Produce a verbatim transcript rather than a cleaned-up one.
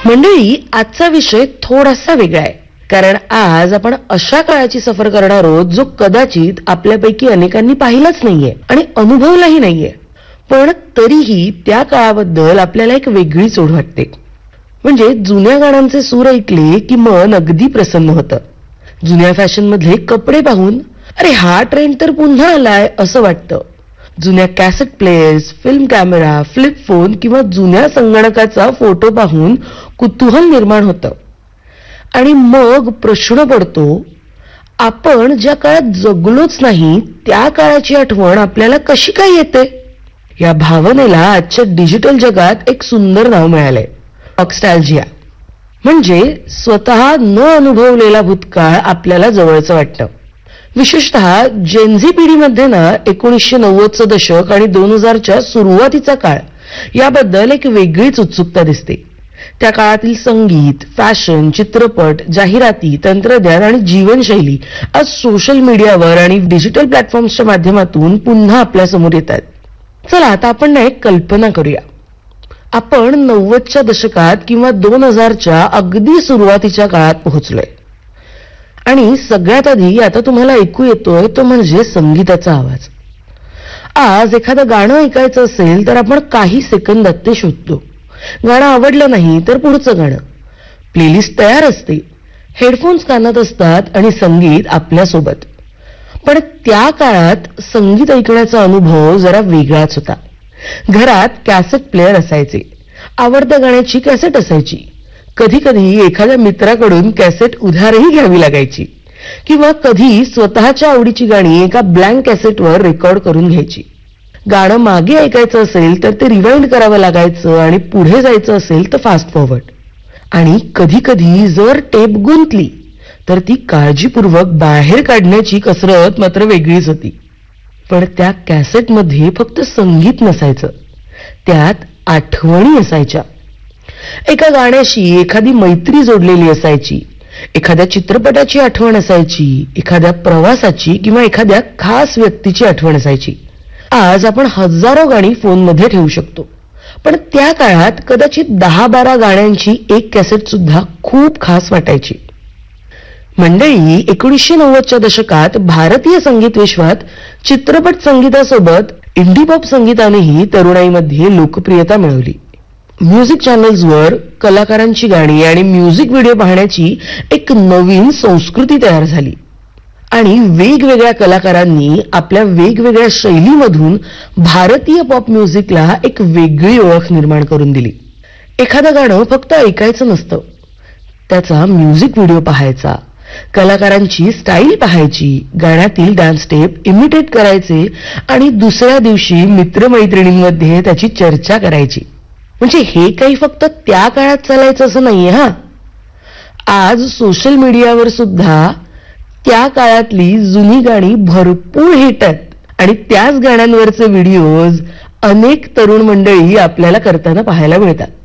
मंडळी, आजचा विषय थोडासा वेगळा आहे, कारण आज आपण अशा काळाची सफर करणार आहोत जो कदाचित आपल्यापैकी अनेकांनी पाहिलाच नाहीये आणि अनुभवलाही नाहीये, पण तरीही त्या काळाबद्दल आपल्याला एक वेगळीच ओढ वाटते. म्हणजे जुन्या गाण्यांचे सूर ऐकले की मन अगदी प्रसन्न होतं. जुन्या फॅशनमधले कपडे पाहून अरे हा ट्रेंड तर पुन्हा आलाय असं वाटतं. जुन्या cassette players, film camera, flip phone किंवा जुन्या संगणकाचा फोटो पाहून कुतूहल निर्माण होतं. आणि मग प्रश्न पडतो, आपण ज्या काळात जगलोच नाही त्या काळाची आठवण आपल्याला कशी काय येते? या भावनेला आजच्या डिजिटल जगात एक सुंदर नाव मिळालंय, नॉस्टॅल्जिया. म्हणजे स्वतः न अनुभवलेला भूतकाळ आपल्याला जवळचं वाटतं. विशेषतः जेनझी पिढीमध्ये ना एकोणीसशे नव्वदचं दशक आणि दोन हजारच्या सुरुवातीचा काळ याबद्दल एक वेगळीच उत्सुकता दिसते. त्या काळातील संगीत, फॅशन, चित्रपट, जाहिराती, तंत्रज्ञान आणि जीवनशैली आज सोशल मीडियावर आणि डिजिटल प्लॅटफॉर्म्सच्या माध्यमातून पुन्हा आपल्या समोर येतात. चला आता आपण ना एक कल्पना करूया. आपण नव्वदच्या दशकात किंवा दोन हजारच्या अगदी सुरुवातीच्या काळात पोहोचलोय. आणि सगळ्यात आधी आता तुम्हाला ऐकू येतोय तो म्हणजे संगीताचा आवाज. आज एखादं गाणं ऐकायचं असेल तर आपण काही सेकंदात ते शोधतो. गाणं आवडलं नाही तर पुढचं गाणं. प्लेलिस्ट तयार असते, हेडफोन्स कानात असतात आणि संगीत आपल्यासोबत. पण त्या काळात संगीत ऐकण्याचा अनुभव जरा वेगळाच होता. घरात कॅसेट प्लेअर असायचे, आवडत्या गाण्याची कॅसेट असायची. कधी कधी एखाद्या मित्राकडून कॅसेट उधारही घ्यावी लागायची किंवा कधी स्वतःच्या आवडीची गाणी एका ब्लँक कॅसेटवर रेकॉर्ड करून घ्यायची. गाणं मागे ऐकायचं असेल तर ते रिवाइंड करावं लागायचं आणि पुढे जायचं असेल तर फास्ट फॉरवर्ड. आणि कधी कधी जर टेप गुंतली तर ती काळजीपूर्वक बाहेर काढण्याची कसरत मात्र वेगळीच होती. पण त्या कॅसेटमध्ये फक्त संगीत नसायचं, त्यात आठवणी असायच्या. एका गाण्याशी एखादी मैत्री जोडलेली असायची, एखाद्या चित्रपटाची आठवण असायची, एखाद्या प्रवासाची किंवा एखाद्या खास व्यक्तीची आठवण असायची. आज आपण हजारो गाणी फोनमध्ये ठेवू शकतो, पण त्या काळात कदाचित दहा बारा गाण्यांची एक कॅसेट सुद्धा खूप खास वाटायची. मंडळी, एकोणीसशे नव्वदच्या दशकात भारतीय संगीत विश्वात चित्रपट संगीतासोबत इंडी पॉप संगीतानेही तरुणाईमध्ये लोकप्रियता मिळवली. म्युझिक चॅनल्सवर कलाकारांची गाणी आणि म्युझिक व्हिडिओ पाहण्याची एक नवीन संस्कृती तयार झाली आणि वेगवेगळ्या कलाकारांनी आपल्या वेगवेगळ्या शैलीमधून भारतीय पॉप म्युझिकला एक वेगळी ओळख निर्माण करून दिली. एखादं गाणं फक्त ऐकायचं नसतं, त्याचा म्युझिक व्हिडिओ पाहायचा, कलाकारांची स्टाईल पाहायची, गाण्यातील डान्स स्टेप इमिटेट करायचे आणि दुसऱ्या दिवशी मित्रमैत्रिणींमध्ये त्याची चर्चा करायची. म्हणजे हे काही फक्त त्या काळात चालायचं असं नाहीये. हा आज सोशल मीडियावर सुद्धा त्या काळातली जुनी गाणी भरपूर हिटत आणि त्याच गाण्यांवरचे व्हिडिओज अनेक तरुण मंडळी आपल्याला करताना पाहायला मिळतात.